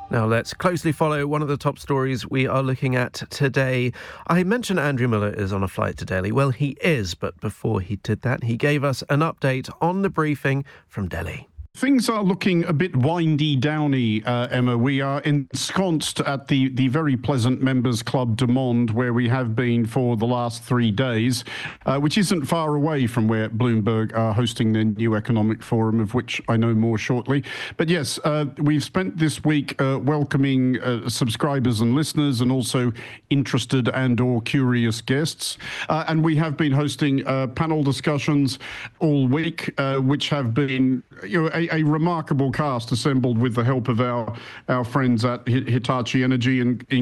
Now let's closely follow one of the top stories we are looking at today. I mentioned Andrew Mueller is on a flight to Delhi. Well, he is, but before he did that, he gave us an update on the briefing from Delhi. Things are looking a bit windy downy, Emma. We are ensconced at the very pleasant Members Club du Monde, where we have been for the last 3 days, which isn't far away from where Bloomberg are hosting their new economic forum, of which I know more shortly. But yes, we've spent this week welcoming subscribers and listeners, and also interested and or curious guests. And we have been hosting panel discussions all week, which have been a remarkable cast assembled with the help of our friends at Hitachi Energy,